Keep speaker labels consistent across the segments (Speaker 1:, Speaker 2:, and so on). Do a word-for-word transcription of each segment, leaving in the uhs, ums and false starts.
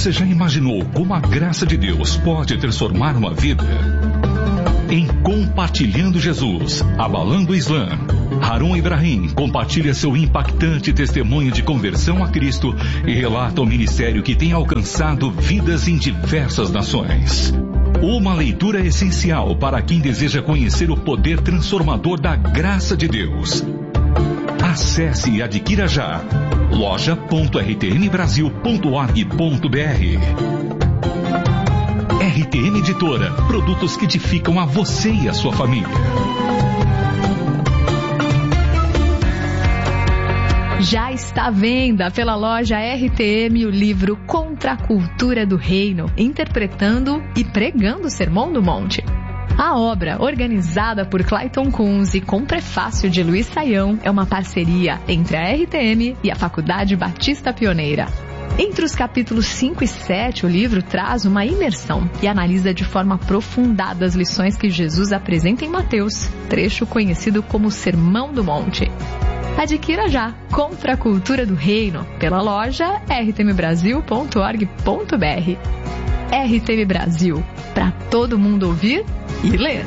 Speaker 1: Você já imaginou como a graça de Deus pode transformar uma vida? Em Compartilhando Jesus, Abalando o Islã, Harun Ibrahim compartilha seu impactante testemunho de conversão a Cristo e relata o ministério que tem alcançado vidas em diversas nações. Uma leitura essencial para quem deseja conhecer o poder transformador da graça de Deus. Acesse e adquira já loja ponto r t m brasil ponto org ponto b r. R T M Editora, produtos que edificam a você e a sua família.
Speaker 2: Já está à venda pela loja R T M o livro Contra a Cultura do Reino, interpretando e pregando o Sermão do Monte. A obra, organizada por Clayton Kunz e com prefácio de Luiz Saião, é uma parceria entre a R T M e a Faculdade Batista Pioneira. Entre os capítulos cinco e sete, o livro traz uma imersão e analisa de forma aprofundada as lições que Jesus apresenta em Mateus, trecho conhecido como Sermão do Monte. Adquira já Contra a Cultura do Reino pela loja r t m brasil ponto org ponto b r. R T M Brasil, para todo mundo ouvir e ler.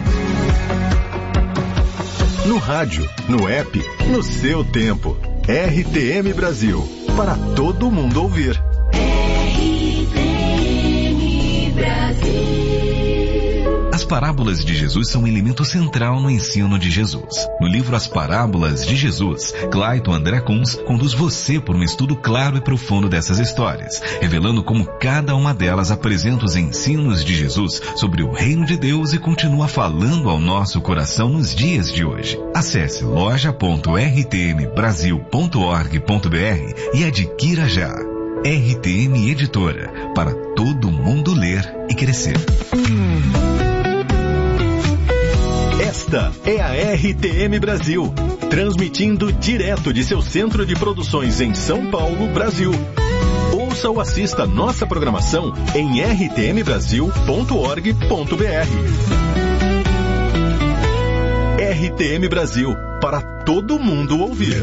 Speaker 3: No rádio, no app, no seu tempo. R T M Brasil, para todo mundo ouvir.
Speaker 4: R T M Brasil.
Speaker 5: As parábolas de Jesus são um elemento central no ensino de Jesus. No livro As Parábolas de Jesus, Clayton André Kunz conduz você por um estudo claro e profundo dessas histórias, revelando como cada uma delas apresenta os ensinos de Jesus sobre o reino de Deus e continua falando ao nosso coração nos dias de hoje. Acesse loja ponto r t m brasil ponto org ponto b r e adquira já. R T M Editora, para todo mundo ler e crescer.
Speaker 3: Esta é a R T M Brasil, transmitindo direto de seu centro de produções em São Paulo, Brasil. Ouça ou assista nossa programação em r t m brasil ponto org ponto b r. R T M Brasil, para todo mundo ouvir.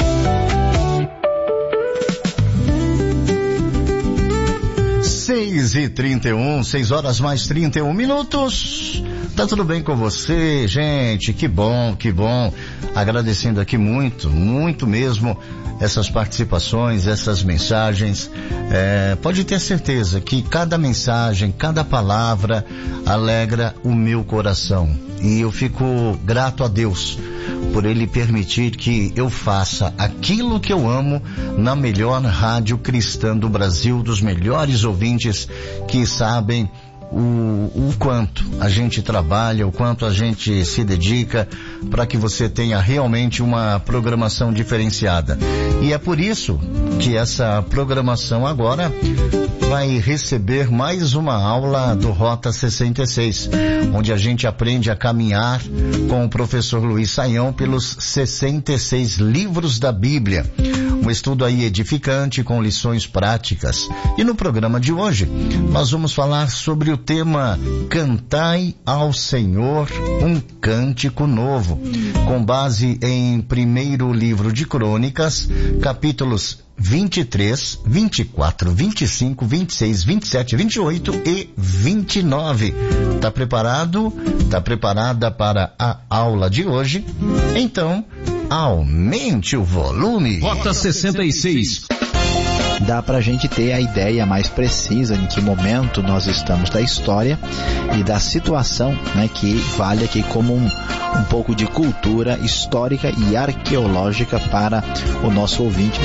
Speaker 6: seis e trinta e um, seis horas mais trinta e um minutos. Tá tudo bem com você, gente? Que bom, que bom. Agradecendo aqui muito, muito mesmo essas participações, essas mensagens. É, pode ter certeza que cada mensagem, cada palavra alegra o meu coração. E eu fico grato a Deus por Ele permitir que eu faça aquilo que eu amo na melhor rádio cristã do Brasil, dos melhores ouvintes que sabem O, o quanto a gente trabalha, o quanto a gente se dedica para que você tenha realmente uma programação diferenciada. E é por isso que essa programação agora vai receber mais uma aula do Rota sessenta e seis, onde a gente aprende a caminhar com o professor Luiz Saião pelos sessenta e seis livros da Bíblia. Um estudo aí edificante com lições práticas. E no programa de hoje, nós vamos falar sobre o tema Cantai ao Senhor um Cântico Novo, com base em primeiro livro de Crônicas, capítulos vinte e três, vinte e quatro, vinte e cinco, vinte e seis, vinte e sete, vinte e oito e vinte e nove. Tá preparado? Tá preparada para a aula de hoje? Então, aumente o volume.
Speaker 7: Rota sessenta e seis. Dá pra gente ter a ideia mais precisa em que momento nós estamos da história e da situação, né, que vale aqui como um, um pouco de cultura histórica e arqueológica para o nosso ouvinte.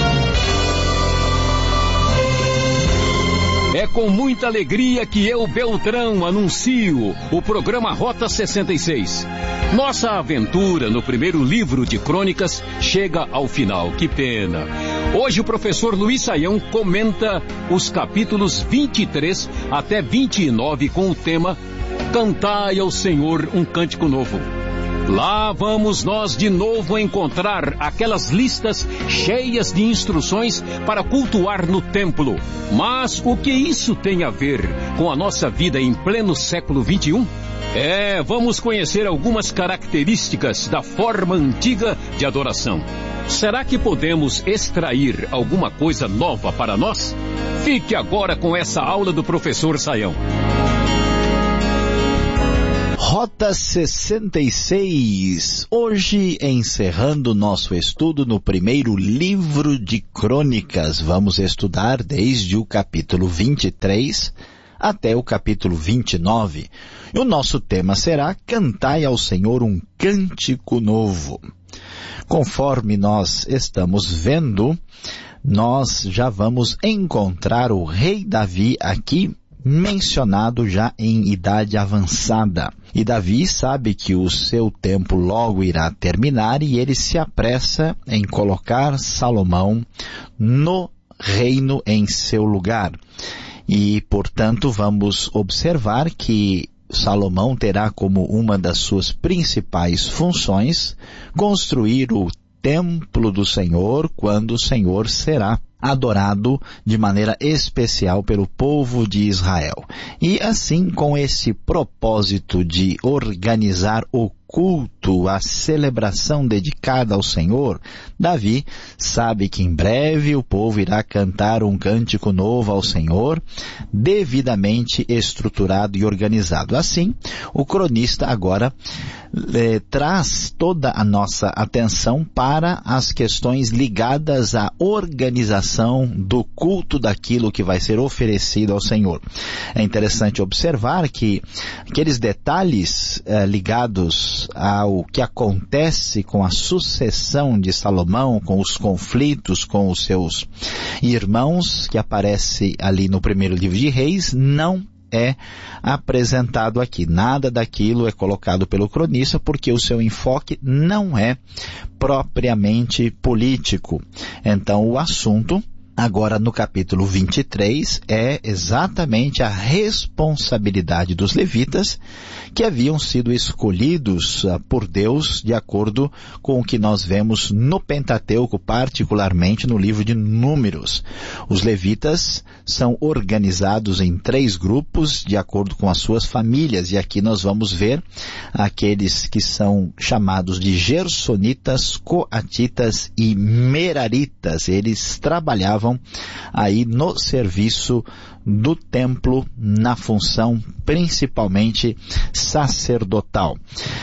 Speaker 8: É com muita alegria que eu, Beltrão, anuncio o programa Rota sessenta e seis. Nossa aventura no primeiro livro de Crônicas chega ao final. Que pena. Hoje o professor Luiz Saião comenta os capítulos vinte e três até vinte e nove com o tema Cantai ao Senhor um Cântico Novo. Lá vamos nós de novo encontrar aquelas listas cheias de instruções para cultuar no templo. Mas o que isso tem a ver com a nossa vida em pleno século vinte e um? É, vamos conhecer algumas características da forma antiga de adoração. Será que podemos extrair alguma coisa nova para nós? Fique agora com essa aula do professor Sayão.
Speaker 7: Rota sessenta e seis, hoje encerrando nosso estudo no primeiro livro de Crônicas. Vamos estudar desde o capítulo vinte e três até o capítulo vinte e nove. E o nosso tema será Cantai ao Senhor um Cântico Novo. Conforme nós estamos vendo, nós já vamos encontrar o rei Davi aqui, mencionado já em idade avançada. E Davi sabe que o seu tempo logo irá terminar e ele se apressa em colocar Salomão no reino em seu lugar. E, portanto, vamos observar que Salomão terá como uma das suas principais funções construir o templo do Senhor, quando o Senhor será adorado de maneira especial pelo povo de Israel. E assim, com esse propósito de organizar o culto, a celebração dedicada ao Senhor, Davi sabe que em breve o povo irá cantar um cântico novo ao Senhor, devidamente estruturado e organizado. Assim, o cronista agora eh, traz toda a nossa atenção para as questões ligadas à organização do culto daquilo que vai ser oferecido ao Senhor. É interessante observar que aqueles detalhes eh, ligados ao que acontece com a sucessão de Salomão, com os conflitos com os seus irmãos, que aparece ali no primeiro livro de Reis, não é apresentado aqui. Nada daquilo é colocado pelo cronista, porque o seu enfoque não é propriamente político. Então, o assunto agora no capítulo vinte e três é exatamente a responsabilidade dos levitas, que haviam sido escolhidos uh, por Deus de acordo com o que nós vemos no Pentateuco, particularmente no livro de Números. Os levitas são organizados em três grupos de acordo com as suas famílias, e aqui nós vamos ver aqueles que são chamados de gersonitas, coatitas e meraritas. Eles trabalhavam aí no serviço do templo, na função principalmente sacerdotal.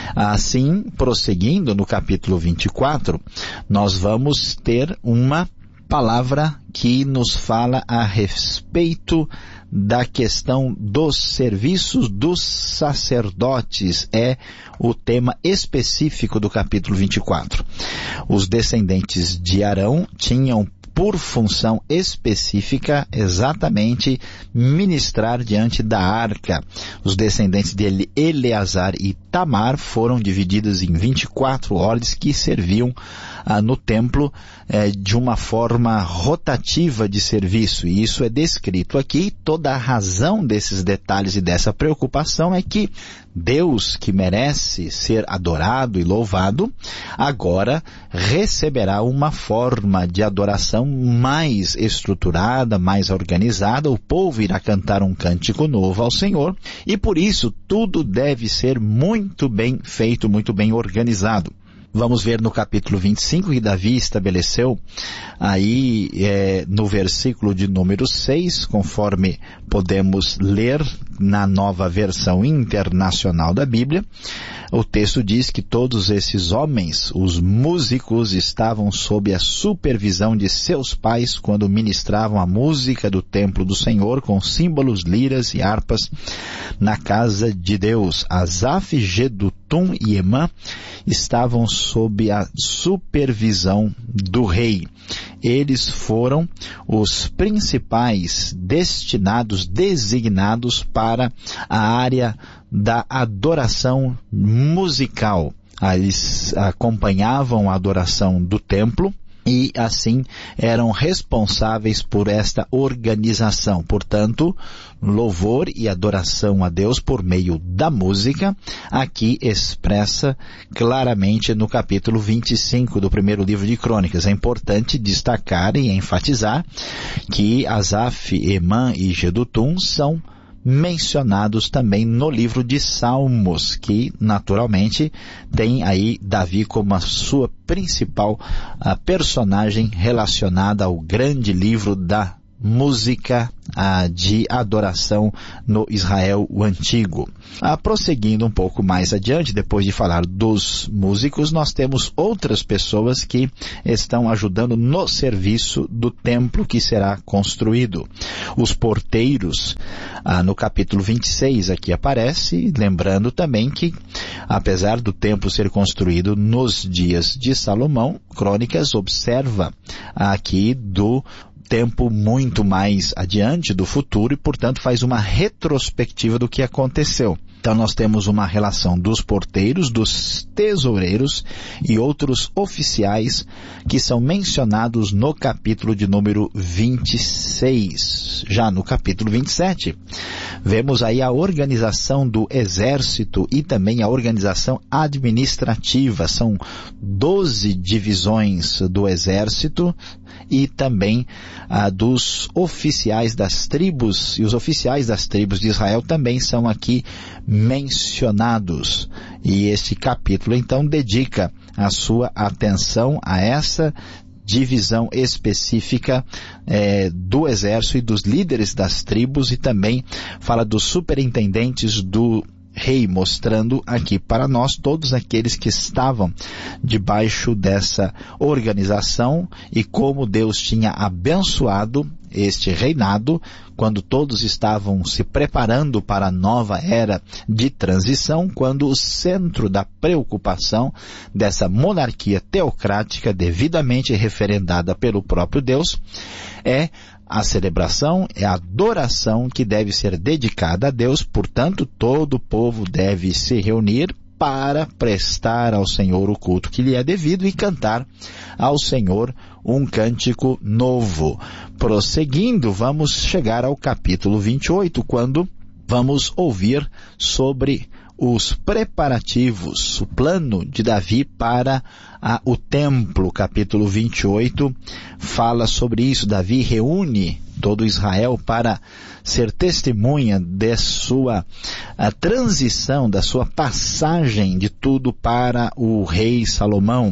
Speaker 7: Assim, prosseguindo no capítulo vinte e quatro, nós vamos ter uma palavra que nos fala a respeito da questão dos serviços dos sacerdotes. É o tema específico do capítulo vinte e quatro. Os descendentes de Arão tinham por função específica exatamente ministrar diante da arca. Os descendentes de Eleazar e Tamar foram divididos em vinte e quatro ordens que serviam ah, no templo eh, de uma forma rotativa de serviço. E isso é descrito aqui. Toda a razão desses detalhes e dessa preocupação é que Deus, que merece ser adorado e louvado, agora receberá uma forma de adoração mais estruturada, mais organizada. O povo irá cantar um cântico novo ao Senhor, e por isso tudo deve ser muito bem feito, muito bem organizado. Vamos ver no capítulo vinte e cinco que Davi estabeleceu aí é, no versículo de número seis, conforme podemos ler na nova versão internacional da Bíblia. O texto diz que todos esses homens, os músicos, estavam sob a supervisão de seus pais quando ministravam a música do templo do Senhor com símbolos, liras e harpas na casa de Deus. Asaf, Gedutum e Emã estavam sob a supervisão do rei. Eles foram os principais destinados, designados para a área da adoração musical. Eles acompanhavam a adoração do templo e assim eram responsáveis por esta organização. Portanto, louvor e adoração a Deus por meio da música, aqui expressa claramente no capítulo vinte e cinco do primeiro livro de Crônicas. É importante destacar e enfatizar que Asaf, Emã e Gedutum são mencionados também no livro de Salmos, que naturalmente tem aí Davi como a sua principal a personagem relacionada ao grande livro da música ah, de adoração no Israel o Antigo. Ah, prosseguindo um pouco mais adiante, depois de falar dos músicos, nós temos outras pessoas que estão ajudando no serviço do templo que será construído. Os porteiros, ah, no capítulo vinte e seis aqui aparece, lembrando também que, apesar do templo ser construído nos dias de Salomão, Crônicas observa aqui do tempo muito mais adiante do futuro e, portanto, faz uma retrospectiva do que aconteceu. Então nós temos uma relação dos porteiros, dos tesoureiros e outros oficiais que são mencionados no capítulo de número vinte e seis. Já no capítulo vinte e sete, vemos aí a organização do exército e também a organização administrativa. São doze divisões do exército e também ah, dos oficiais das tribos, e os oficiais das tribos de Israel também são aqui mencionados. E este capítulo então dedica a sua atenção a essa divisão específica eh, do exército e dos líderes das tribos, e também fala dos superintendentes do rei, mostrando aqui para nós todos aqueles que estavam debaixo dessa organização e como Deus tinha abençoado este reinado quando todos estavam se preparando para a nova era de transição, quando o centro da preocupação dessa monarquia teocrática devidamente referendada pelo próprio Deus é a celebração, é a adoração que deve ser dedicada a Deus. Portanto, todo o povo deve se reunir para prestar ao Senhor o culto que lhe é devido e cantar ao Senhor um cântico novo. Prosseguindo, vamos chegar ao capítulo vinte e oito, quando vamos ouvir sobre os preparativos, o plano de Davi para a, o templo. Capítulo vinte e oito fala sobre isso. Davi reúne todo Israel para ser testemunha de sua a transição, da sua passagem de tudo para o rei Salomão.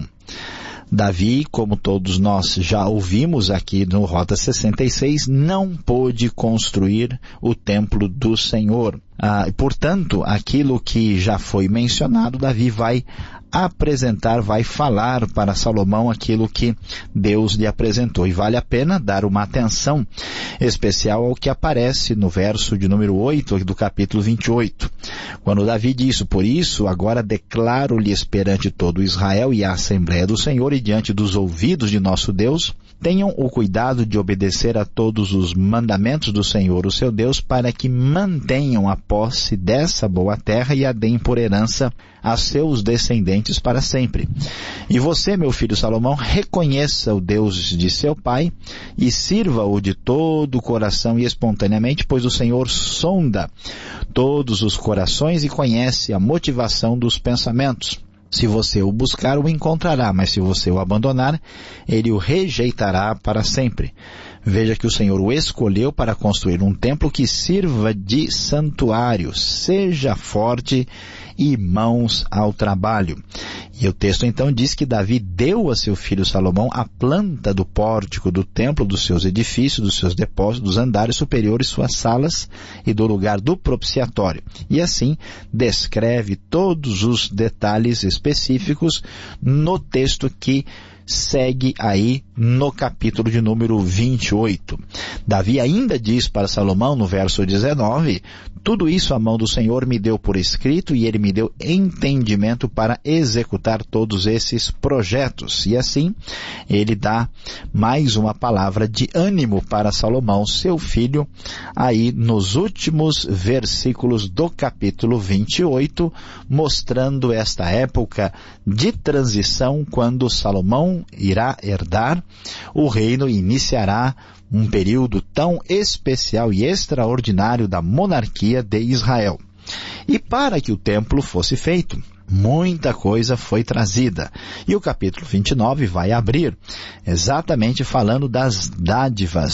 Speaker 7: Davi, como todos nós já ouvimos aqui no Rota sessenta e seis, não pôde construir o templo do Senhor. Ah, portanto, aquilo que já foi mencionado, Davi vai apresentar, vai falar para Salomão aquilo que Deus lhe apresentou. E vale a pena dar uma atenção especial ao que aparece no verso de número oito do capítulo vinte e oito. Quando Davi diz: por isso, agora declaro-lhes perante todo Israel e a Assembleia do Senhor e diante dos ouvidos de nosso Deus, tenham o cuidado de obedecer a todos os mandamentos do Senhor, o seu Deus, para que mantenham a posse dessa boa terra e a deem por herança a seus descendentes para sempre. E você, meu filho Salomão, reconheça o Deus de seu pai e sirva-o de todo o coração e espontaneamente, pois o Senhor sonda todos os corações e conhece a motivação dos pensamentos. Se você o buscar, o encontrará, mas se você o abandonar, ele o rejeitará para sempre. Veja que o Senhor o escolheu para construir um templo que sirva de santuário. Seja forte e mãos ao trabalho. E o texto então diz que Davi deu a seu filho Salomão a planta do pórtico do templo, dos seus edifícios, dos seus depósitos, dos andares superiores, suas salas e do lugar do propiciatório. E assim descreve todos os detalhes específicos no texto que segue aí no capítulo de número vinte e oito. Davi ainda diz para Salomão no verso dezenove: tudo isso a mão do Senhor me deu por escrito e ele me deu entendimento para executar todos esses projetos. E assim ele dá mais uma palavra de ânimo para Salomão, seu filho, aí nos últimos versículos do capítulo vinte e oito, mostrando esta época de transição quando Salomão irá herdar o reino e iniciará um período tão especial e extraordinário da monarquia de Israel. E para que o templo fosse feito, muita coisa foi trazida. E o capítulo vinte e nove vai abrir exatamente falando das dádivas, de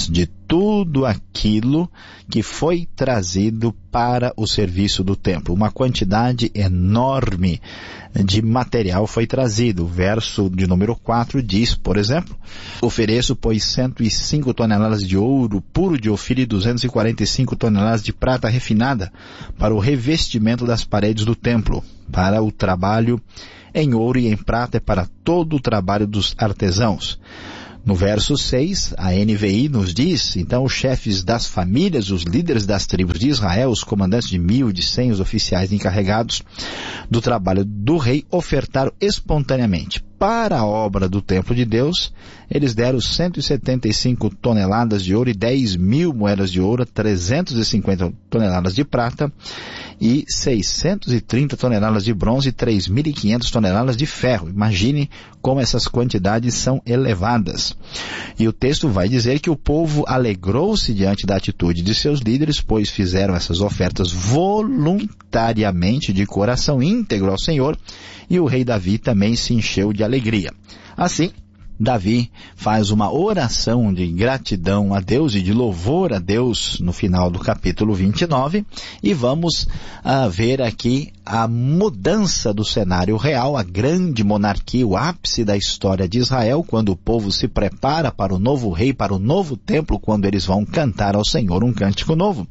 Speaker 7: tudo aquilo que foi trazido para o serviço do templo. Uma quantidade enorme de material foi trazido. O verso de número quatro diz, por exemplo: ofereço, pois, cento e cinco toneladas de ouro puro de Ofir e duzentas e quarenta e cinco toneladas de prata refinada para o revestimento das paredes do templo, para o trabalho em ouro e em prata e para todo o trabalho dos artesãos. No verso seis, a N V I nos diz: então os chefes das famílias, os líderes das tribos de Israel, os comandantes de mil, de cem, os oficiais encarregados do trabalho do rei, ofertaram espontaneamente. Para a obra do templo de Deus, eles deram cento e setenta e cinco toneladas de ouro e dez mil moedas de ouro, trezentas e cinquenta toneladas de prata e seiscentas e trinta toneladas de bronze e três mil e quinhentas toneladas de ferro. Imagine como essas quantidades são elevadas. E o texto vai dizer que o povo alegrou-se diante da atitude de seus líderes, pois fizeram essas ofertas voluntariamente, de coração íntegro ao Senhor, e o rei Davi também se encheu de alegria. Assim, Davi faz uma oração de gratidão a Deus e de louvor a Deus no final do capítulo vinte e nove, e vamos uh, ver aqui a mudança do cenário real, a grande monarquia, o ápice da história de Israel, quando o povo se prepara para o novo rei, para o novo templo, quando eles vão cantar ao Senhor um cântico novo.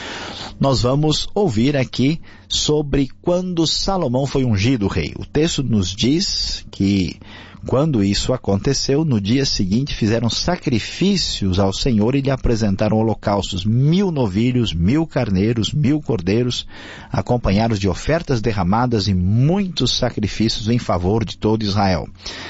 Speaker 7: Nós vamos ouvir aqui sobre quando Salomão foi ungido rei. O texto nos diz que quando isso aconteceu, no dia seguinte fizeram sacrifícios ao Senhor e lhe apresentaram holocaustos, mil novilhos, mil carneiros, mil cordeiros, acompanhados de ofertas derramadas e muitos sacrifícios em favor de todo Israel.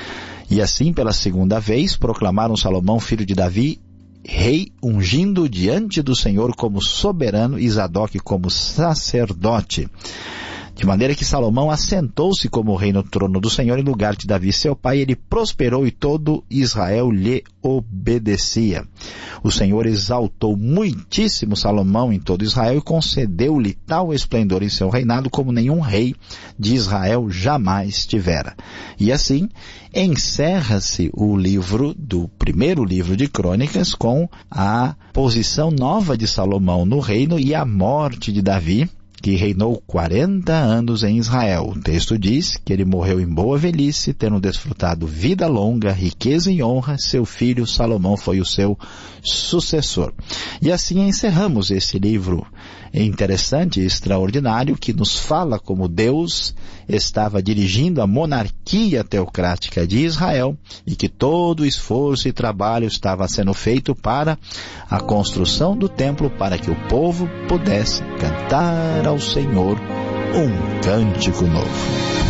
Speaker 7: E assim, pela segunda vez, proclamaram Salomão, filho de Davi, rei, ungindo diante do Senhor como soberano e Zadok como sacerdote. De maneira que Salomão assentou-se como rei no trono do Senhor em lugar de Davi seu pai. Ele prosperou e todo Israel lhe obedecia. O Senhor exaltou muitíssimo Salomão em todo Israel e concedeu-lhe tal esplendor em seu reinado como nenhum rei de Israel jamais tivera. E assim encerra-se o livro do primeiro livro de Crônicas com a posição nova de Salomão no reino e a morte de Davi, que reinou quarenta anos em Israel. O texto diz que ele morreu em boa velhice, tendo desfrutado vida longa, riqueza e honra. Seu filho Salomão foi o seu sucessor. E assim encerramos esse livro interessante e extraordinário, que nos fala como Deus estava dirigindo a monarquia teocrática de Israel e que todo esforço e trabalho estava sendo feito para a construção do templo, para que o povo pudesse cantar ao Senhor um cântico novo.